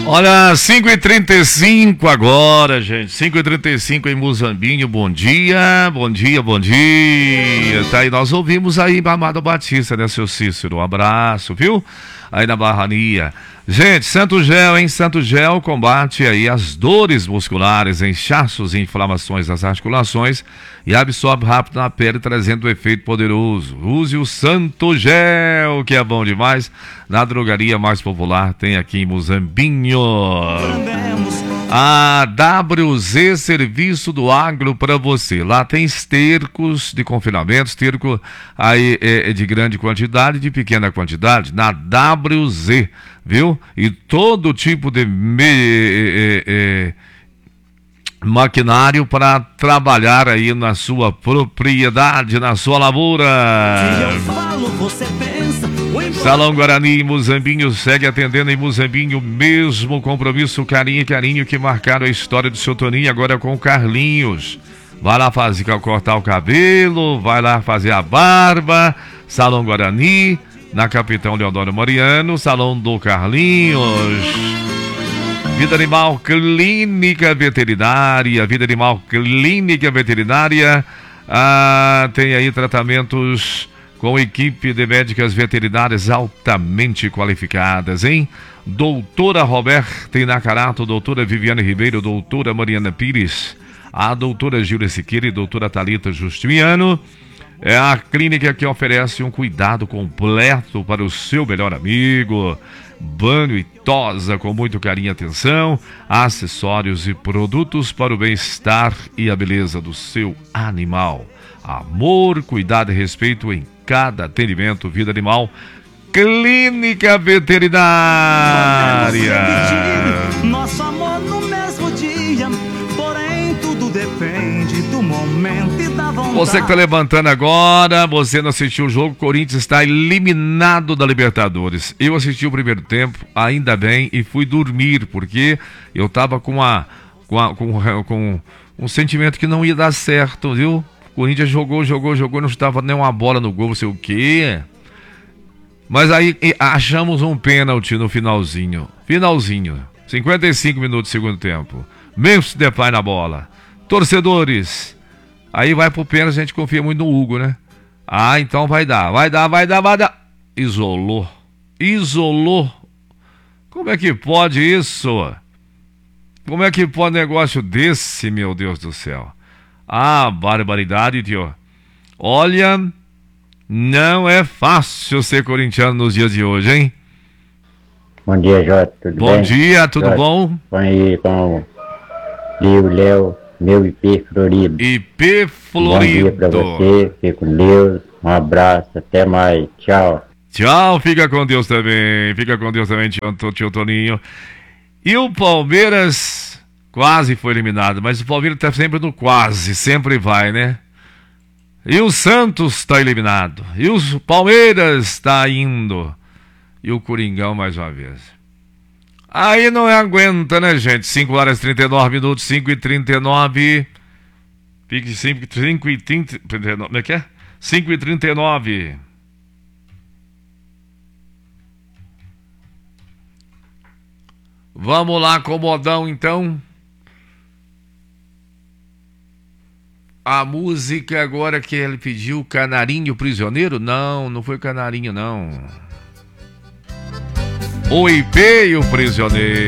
Olha, 5h35 agora, gente. 5h35 em Muzambinho. Bom dia, bom dia, bom dia. Tá aí, nós ouvimos aí Amado Batista, né, seu Cícero? Um abraço, viu? Aí na Barrania. Gente, Santo Gel, hein? Santo Gel combate aí as dores musculares, inchaços e inflamações das articulações e absorve rápido na pele, trazendo um efeito poderoso. Use o Santo Gel, que é bom demais. Na drogaria mais popular tem aqui em Muzambinho. A WZ Serviço do Agro para você. Lá tem estercos de confinamento, esterco aí é de grande quantidade, de pequena quantidade, na WZ, viu? E todo tipo de maquinário para trabalhar aí na sua propriedade, na sua lavoura. Salão Guarani em Muzambinho segue atendendo em Muzambinho, mesmo compromisso, carinho que marcaram a história do seu Toninho, agora com o Carlinhos. Vai lá cortar o cabelo, vai lá fazer a barba. Salão Guarani, na Capitão Leodoro Mariano, Salão do Carlinhos. Vida Animal Clínica Veterinária, Vida Animal Clínica Veterinária, tem aí tratamentos com equipe de médicas veterinárias altamente qualificadas, hein? Doutora Roberta Inacarato, doutora Viviane Ribeiro, doutora Mariana Pires, a doutora Júlia Siqueira e doutora Thalita Justiniano. É a clínica que oferece um cuidado completo para o seu melhor amigo. Banho e tosa com muito carinho e atenção, acessórios e produtos para o bem-estar e a beleza do seu animal. Amor, cuidado e respeito em cada atendimento. Vida Animal Clínica Veterinária. Nosso amor no mesmo dia, porém tudo depende do momento e da vontade. Você que está levantando agora, você não assistiu o jogo, o Corinthians está eliminado da Libertadores. Eu assisti o primeiro tempo, ainda bem, e fui dormir, porque eu estava com um sentimento que não ia dar certo, viu? O Corinthians jogou, não estava nem uma bola no gol, não sei o quê. Mas aí achamos um pênalti no finalzinho. 55 minutos do segundo tempo. Memphis Depay na bola. Torcedores, aí vai pro pênalti, a gente confia muito no Hugo, né? Então vai dar. Isolou. Como é que pode isso? Como é que pode um negócio desse, meu Deus do céu? Barbaridade, tio. Olha, não é fácil ser corintiano nos dias de hoje, hein? Bom dia, Jota, tudo bem? Bom dia, tudo Jota, bom? Põe aí com o Léo, meu IP Florido. IP Florido. Bom dia pra você, fique com Deus, um abraço, até mais, tchau. Tchau, fica com Deus também, tio Toninho. E o Palmeiras quase foi eliminado, mas o Palmeiras tá sempre no quase, sempre vai, né? E o Santos tá eliminado, e o Palmeiras tá indo, e o Coringão mais uma vez. Aí não aguenta, né, gente? 5h39, 5h39. Fique 5h39. Como é que é? 5h39. Vamos lá com o modão, então. A música agora que ele pediu, Canarinho Prisioneiro? Não foi Canarinho, não. O IP e o Prisioneiro.